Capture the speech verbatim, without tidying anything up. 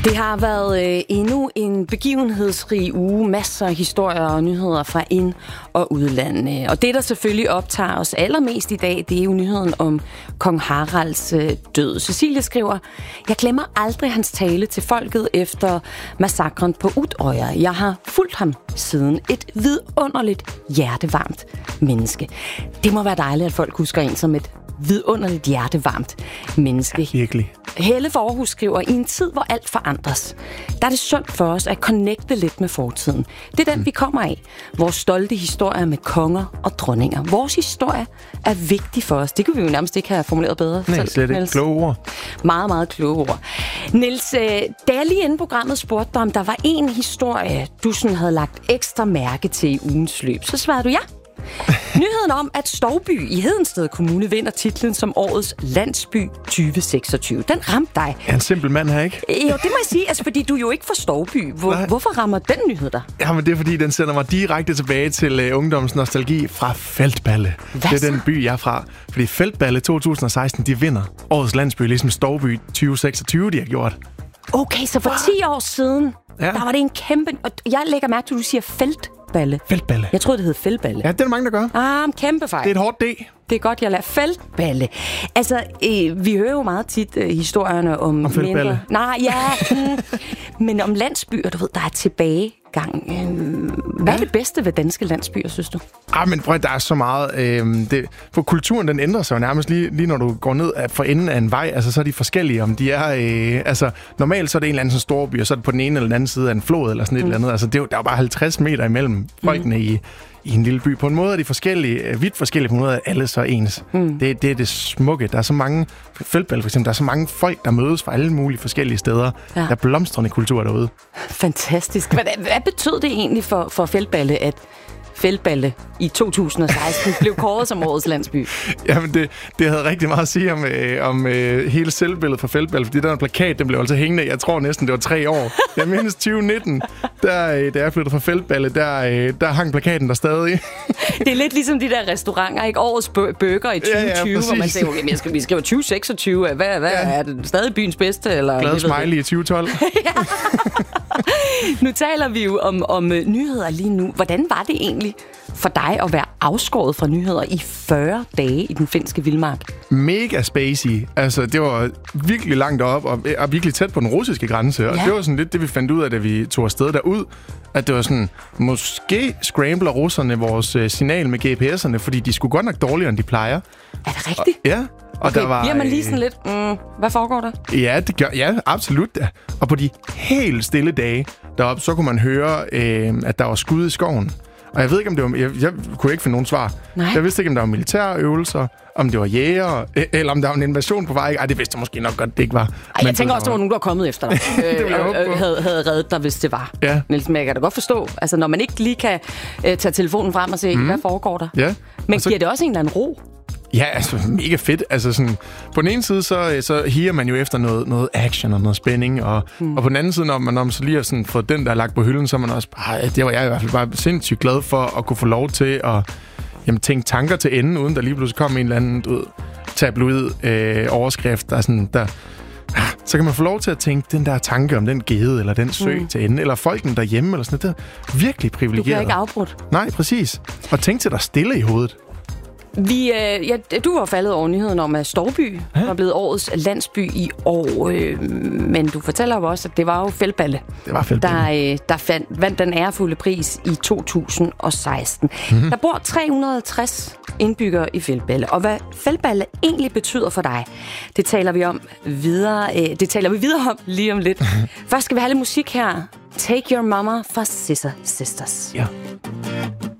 Det har været øh, endnu en begivenhedsrig uge. Masser af historier og nyheder fra ind- og udland. Og det, der selvfølgelig optager os allermest i dag, det er jo nyheden om kong Haralds øh, død. Cecilie skriver, jeg glemmer aldrig hans tale til folket efter massakren på Utøya. Jeg har fulgt ham siden. Et vidunderligt, hjertevarmt menneske. Det må være dejligt, at folk husker en som et vidunderligt, hjertevarmt menneske. Ja, virkelig. Helle for Aarhus skriver, i en tid, hvor alt forandres, der er det sundt for os at connecte lidt med fortiden. Det er den, mm. vi kommer af. Vores stolte historier med konger og dronninger. Vores historie er vigtig for os. Det kunne vi jo nærmest ikke have formuleret bedre. Nej, slet ikke. Kloge ord. Meget, meget kloge ord. Niels, da jeg lige inden programmet spurgte dig, om der var en historie, du sådan havde lagt ekstra mærke til i ugens løb, så svarede du ja. Nyheden om, at Stouby i Hedensted Kommune vinder titlen som årets landsby tyve seksogtyve. Den ramte dig. Jeg er en simpel mand her, ikke? Jo, det må jeg sige, altså, fordi du er jo ikke fra Stouby. Hvor, hvorfor rammer den nyhed dig? Jamen, det er fordi, den sender mig direkte tilbage til uh, ungdommens nostalgi fra Feldballe. Hvad det er så? den by, jeg er fra. Fordi Feldballe to tusind og seksten, de vinder årets landsby, ligesom Stouby tyve seksogtyve, de har gjort. Okay, så for ti år siden, ja. der var det en kæmpe... Og jeg lægger mærke til, at du siger Feldballe. Feldballe. Jeg troede, det hed Feldballe. Ja, det er der mange, der gør. Ah, kæmpe fejl. Det er et hårdt D. Det er godt, jeg lader Feldballe. Altså, øh, vi hører jo meget tit øh, historierne om... Om Feldballe? Mindre... Nej, ja. Mm, men om landsbyer, du ved, der er tilbagegang. Øh, hvad ja. er det bedste ved danske landsbyer, synes du? Ah, men prøv, der er så meget... Øh, det, for kulturen, den ændrer sig jo nærmest lige, lige når du går ned for enden af en vej. Altså, så er de forskellige. Om de er... Øh, altså, normalt så er det en eller anden sådan stor by, og så er det på den ene eller den anden side af en flod, eller sådan et mm. eller andet. Altså, det er jo, der er jo bare halvtreds meter imellem folkene mm. i... i en lille by. På en måde er de forskellige, vidt forskellige, på en måde er alle så ens. Mm. Det, det er det smukke. Der er så mange, Feldballe for eksempel, der er så mange folk, der mødes fra alle mulige forskellige steder. Ja. Der er blomstrende kultur derude. Fantastisk. Hvad, hvad betød det egentlig for, for Feldballe, at Feldballe i to tusind og seksten blev kåret som årets landsby? Jamen, det, det havde rigtig meget at sige om, øh, om øh, hele selvbilledet for Feldballe, fordi den plakat, den blev altså hængende, jeg tror næsten, det var tre år. Jeg mindes tyve nitten, der, øh, da jeg flyttede fra Feldballe, der, øh, der hang plakaten der stadig. Det er lidt ligesom de der restauranter, ikke? Årets burger i tyve tyve, ja, ja, hvor man siger, okay, jeg skal, vi skriver tyve seksogtyve, hvad, hvad ja. er det stadig byens bedste? Eller, glad smiley i tyve tolv. Nu taler vi jo om, om nyheder lige nu. Hvordan var det egentlig for dig at være afskåret fra nyheder i fyrre dage i den finske vildmark? Mega spacey. Altså, det var virkelig langt op og, og virkelig tæt på den russiske grænse. Og ja. det var sådan lidt det, vi fandt ud af, da vi tog afsted derud. At det var sådan, måske scrambler russerne vores uh, signal med G P S'erne, fordi de skulle godt nok dårligere, end de plejer. Er det rigtigt? Og, ja. Og okay, der var, bliver man lige sådan lidt, mm, hvad foregår der? Ja, det gør, ja, absolut da. Og på de helt stille dage deroppe, så kunne man høre, øh, at der var skud i skoven. Og jeg ved ikke, om det var... Jeg, jeg kunne ikke finde nogen svar. Nej. Jeg vidste ikke, om der var militærøvelser, om det var jæger, eller om der var en invasion på vej. Ej, det vidste jeg måske nok godt, det ikke var. Ej, jeg tænker også, der var nogen, der var kommet efter dig. øh, øh, havde, havde reddet dig, hvis det var. Ja. Niels, men jeg kan da godt forstå, altså når man ikke lige kan øh, tage telefonen frem og se, mm. hvad foregår der. Ja. Men så... giver det også en eller anden ro? Ja, altså mega fedt. Altså sådan, på den ene side, så, så higer man jo efter noget, noget action og noget spænding, og, mm. og på den anden side, når man, når man så lige har sådan fået den der lagt på hylden, så er man også bare, det var jeg i hvert fald bare sindssygt glad for at kunne få lov til at jamen, tænke tanker til enden, uden der lige pludselig kom en eller anden ud, tabloid øh, overskrift, der er sådan, der, så kan man få lov til at tænke den der tanke om den gede, eller den sø mm. til enden, eller folken derhjemme, eller sådan noget. Det er virkelig privilegeret. Du bliver ikke afbrudt. Nej, præcis. Og tænk til dig stille i hovedet. Vi, øh, ja, du var faldet over nyheden om, at Stouby ja. var blevet årets landsby i år. Øh, men du fortæller jo også, at det var jo Feldballe, det var Feldballe. der, øh, der fandt, vandt den ærefulde pris i to tusind og seksten. Mm-hmm. Der bor tre hundrede og tres indbyggere i Feldballe. Og hvad Feldballe egentlig betyder for dig, det taler vi om videre. Øh, det taler vi videre om lige om lidt. Først skal vi have lidt musik her. Take Your Mama fra Scissor Sisters. Ja.